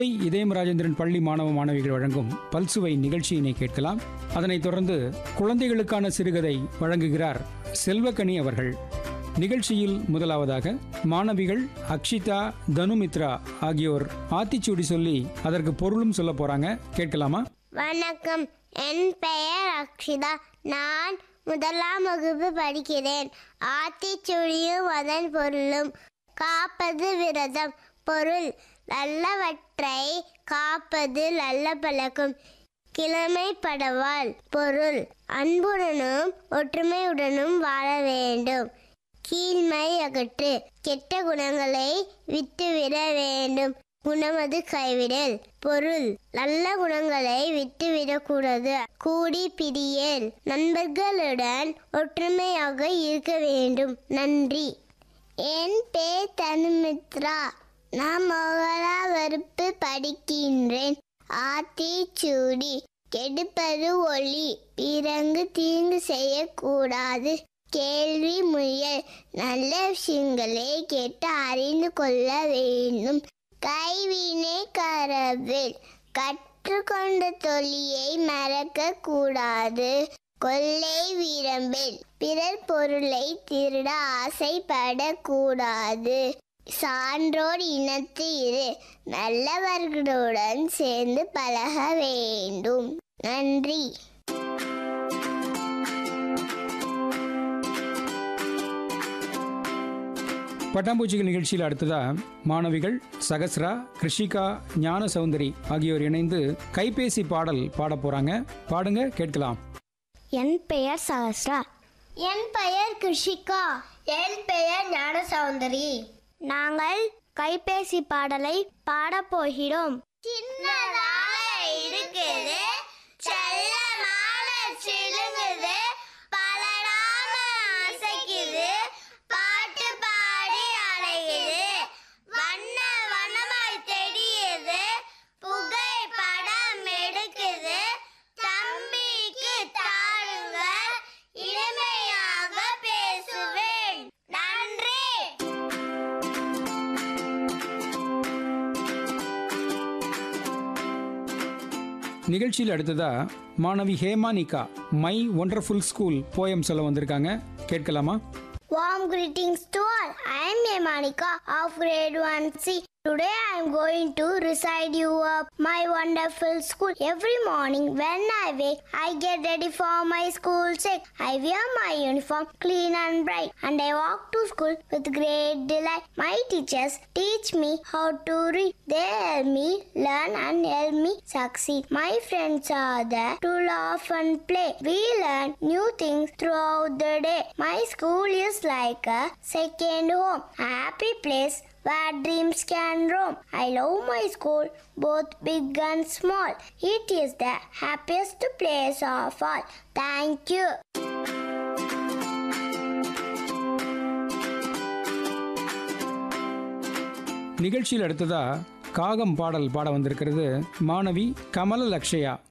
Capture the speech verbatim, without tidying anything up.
இதயம் ராஜேந்திரன் பள்ளி மாணவ மாணவிகள் வழங்கும் பல்சுவை நிகழ்ச்சியினை கேட்கலாம். அதனைத் தொடர்ந்து குழந்தைகளுக்கான சிறுகதை வழங்குகிறார் செல்வக்கனி அவர்கள். நிகழ்ச்சியில் முதலாவதாக மாணவிகள் அக்ஷிதா, தனுமித்ரா ஆகியோர் ஆத்திச்சூடி சொல்லி அதற்கு பொருளும் சொல்ல போறாங்க. கேட்கலாமா? வணக்கம், என் பெயர் அக்ஷிதா. நான் முதலாம் வகுப்பு படிக்கிறேன். ஆத்திச்சூடியும் அதன் பொருளும். காப்பது விரதம். பொருள்: நல்லவற்றை காப்பது நல்ல பழக்கம். கிழமைப்படவாள். பொருள்: அன்புடனும் ஒற்றுமையுடனும் வாழ வேண்டும். கீழ்மை அகற்று. கெட்ட குணங்களை விட்டுவிட வேண்டும். குணமது கைவிடல். பொருள்: நல்ல குணங்களை விட்டுவிடக்கூடாது. கூடி பிரியல். நண்பர்களுடன் ஒற்றுமையாக இருக்க வேண்டும். நன்றி. என் பேர் தனுமித்ரா. நான் மோகலா வகுப்பு படிக்கின்றேன். ஆத்திச்சூடி: கெடுப்பது ஒளி. பிறங்கு தீங்கு செய்யக்கூடாது. கேள்வி முயல். நல்ல விஷயங்களை கேட்டு அறிந்து கொள்ள வேண்டும். கைவினை கரவில். கற்றுக்கொண்ட தொழிலை மறக்க கூடாது. கொள்ளை விரும்பில். பிறர் பொருளை திருட ஆசைப்படக்கூடாது. சான்றோர் இனத்து இரு. நல்லவர்களுடன் சேர்ந்து பழக வேண்டும். நன்றி. பட்டாம்பூச்சிகள் நிகழ்ச்சியில் அடுத்ததா மாணவிகள் சகஸ்ரா, கிருஷிகா, ஞான சௌந்தரி ஆகியோர் இணைந்து கைபேசி பாடல் பாட போறாங்க. பாடுங்க, கேட்கலாம். என் பெயர் சகஸ்ரா. என் பெயர் கிருஷிகா. என் பெயர் ஞான சௌந்தரி. நாங்கள் கைபேசி பாடலை பாடப்போகிறோம். சின்னதாக இருக்குது, செல்லமாக சிலுங்குது, பலராம அசைக்குது, பாட்டு பாடி அலையுது, வண்ண வண்ணமாய் தெரியுது, புகை படம் எடுக்குது, தம்பிக்கு தாருங்க, இனிமையாக பேசுவேன். நன்றி. நிகழ்ச்சியில் அடுத்ததா மாணவி ஹேமானிகா மை ஒண்டர்ஃபுல் ஸ்கூல் போயம் சொல்ல வந்திருக்காங்க. கேட்கலாமா? Warm greetings to all. I am Hemanika of grade one C. Today I am going to recite you up my wonderful school. Every morning when I wake, I get ready for my school check. I wear my uniform clean and bright, and I walk to school with great delight. My teachers teach me how to read. They help me learn and help me succeed. My friends are there to laugh and play. We learn new things throughout the day. My school is like a second home, a happy place where dreams can roam. I love my school, both big and small. It is the happiest place of all. Thank you. நிகழ்ச்சியில் அடுத்ததா காகம் பாடல் பாட வந்திருக்கிறது மாணவி கமல லக்ஷயா.